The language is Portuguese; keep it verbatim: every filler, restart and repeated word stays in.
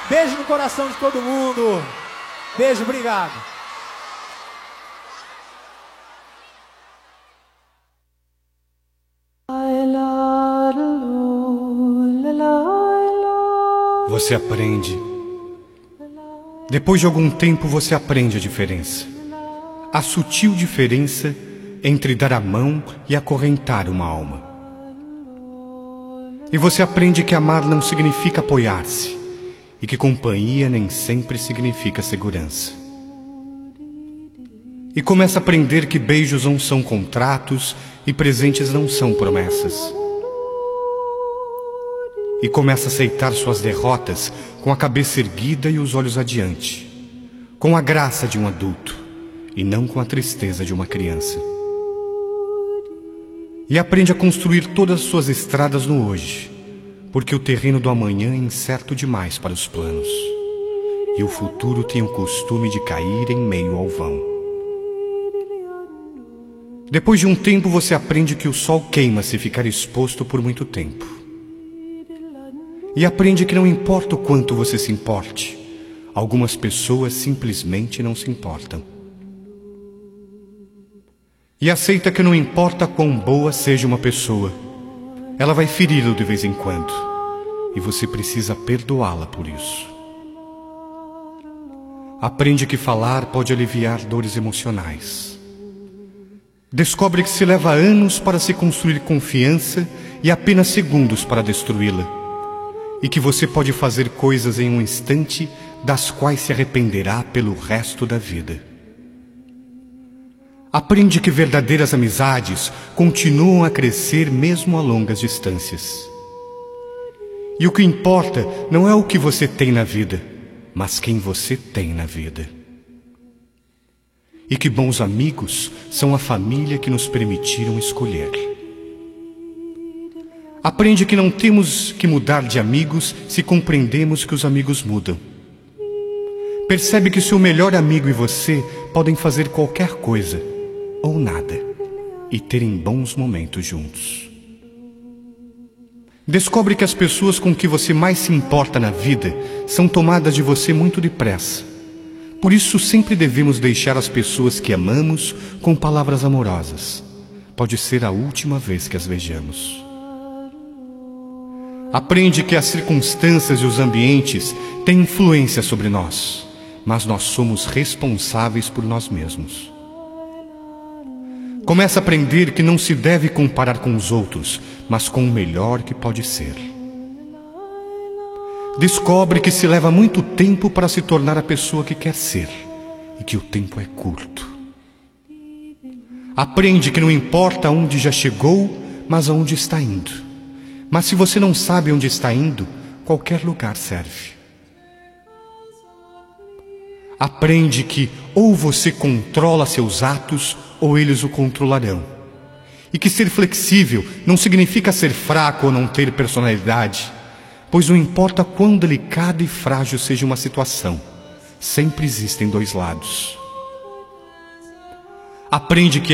Beijo no coração de todo mundo. Beijo, obrigado. Você aprende. Depois de algum tempo você aprende a diferença. A sutil diferença entre dar a mão e acorrentar uma alma. E você aprende que amar não significa apoiar-se, e que companhia nem sempre significa segurança. E começa a aprender que beijos não são contratos e presentes não são promessas. E começa a aceitar suas derrotas com a cabeça erguida e os olhos adiante, com a graça de um adulto e não com a tristeza de uma criança. E aprende a construir todas as suas estradas no hoje, porque o terreno do amanhã é incerto demais para os planos, e o futuro tem o costume de cair em meio ao vão. Depois de um tempo você aprende que o sol queima se ficar exposto por muito tempo. E aprende que não importa o quanto você se importe, algumas pessoas simplesmente não se importam. E aceita que não importa quão boa seja uma pessoa, ela vai feri-lo de vez em quando, e você precisa perdoá-la por isso. Aprende que falar pode aliviar dores emocionais. Descobre que se leva anos para se construir confiança e apenas segundos para destruí-la. E que você pode fazer coisas em um instante das quais se arrependerá pelo resto da vida. Aprende que verdadeiras amizades continuam a crescer mesmo a longas distâncias. E o que importa não é o que você tem na vida, mas quem você tem na vida. E que bons amigos são a família que nos permitiram escolher. Aprende que não temos que mudar de amigos se compreendemos que os amigos mudam. Percebe que seu melhor amigo e você podem fazer qualquer coisa, ou nada, e terem bons momentos juntos. Descobre que as pessoas com que você mais se importa na vida são tomadas de você muito depressa. Por isso sempre devemos deixar as pessoas que amamos com palavras amorosas. Pode ser a última vez que as vejamos. Aprende que as circunstâncias e os ambientes têm influência sobre nós, mas nós somos responsáveis por nós mesmos. Começa a aprender que não se deve comparar com os outros, mas com o melhor que pode ser. Descobre que se leva muito tempo para se tornar a pessoa que quer ser, e que o tempo é curto. Aprende que não importa onde já chegou, mas aonde está indo. Mas se você não sabe onde está indo, qualquer lugar serve. Aprende que ou você controla seus atos, ou eles o controlarão. E que ser flexível não significa ser fraco ou não ter personalidade, pois não importa quão delicada e frágil seja uma situação, sempre existem dois lados. Aprende que